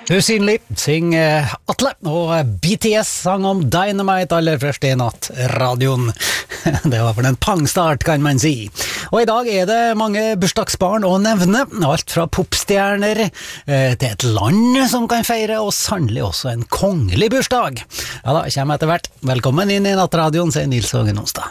Usynlig, syng Atle, og BTS sang om Dynamite aller først i natt, radioen. Det var for en pangstart, kan man si. Og i dag er det mange bursdagsbarn å nevne, alt fra popstjerner til et land som kan feire, og sannelig også en kongelig bursdag. Ja da, kommer etter hvert. Velkommen inn i nattradioen, sier Nils Åge Nonstad.